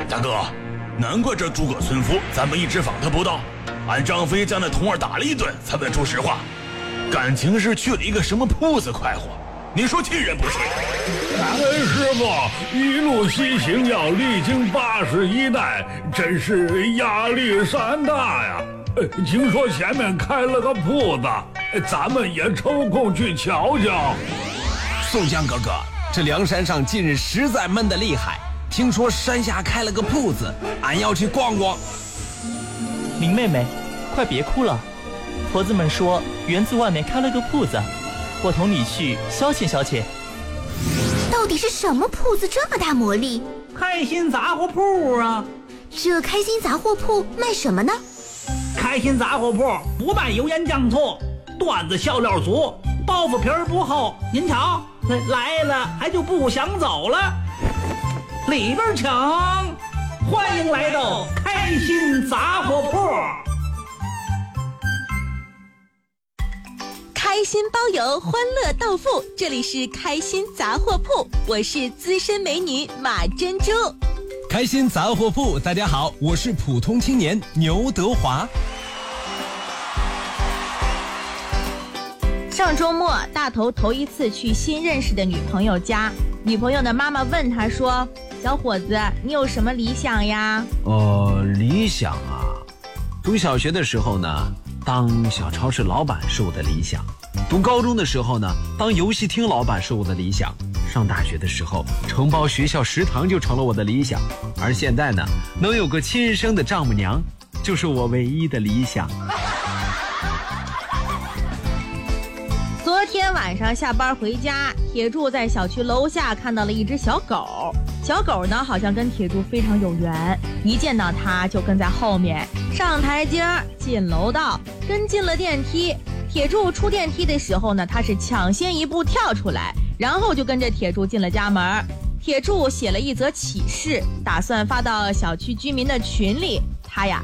大哥，难怪这诸葛村夫咱们一直访他不到，俺张飞将那童儿打了一顿才问出实话，感情是去了一个什么铺子快活，你说气人不气？ 师傅一路西行要历经81代，真是压力山大呀。听说前面开了个铺子，咱们也抽空去瞧瞧。 宋江哥哥，这梁山上近日实在闷得厉害，听说山下开了个铺子，俺要去逛逛。 林妹妹，快别哭了，婆子们说园子外面开了个铺子，我同你去消遣消遣。 到底是什么铺子这么大魔力？ 开心杂货铺啊！ 这开心杂货铺卖什么呢？ 开心杂货铺不卖油盐酱醋，段子笑料足，包袱皮儿不厚。您瞧，来了还就不想走了。里边请，欢迎来到开心杂货铺。 开心包邮，欢乐到付，这里是开心杂货铺，我是资深美女马珍珠。 开心杂货铺，大家好，我是普通青年牛德华。 上周末，大头头一次去新认识的女朋友家，女朋友的妈妈问他说：“小伙子，你有什么理想呀？” 理想啊，读小学的时候呢，当小超市老板是我的理想；读高中的时候呢，当游戏厅老板是我的理想；上大学的时候，承包学校食堂就成了我的理想；而现在呢，能有个亲生的丈母娘，就是我唯一的理想。 昨天晚上下班回家，铁柱在小区楼下看到了一只小狗。小狗呢，好像跟铁柱非常有缘，一见到他就跟在后面，上台阶进楼道，跟进了电梯。铁柱出电梯的时候呢，他是抢先一步跳出来，然后就跟着铁柱进了家门。铁柱写了一则启事，打算发到小区居民的群里。他呀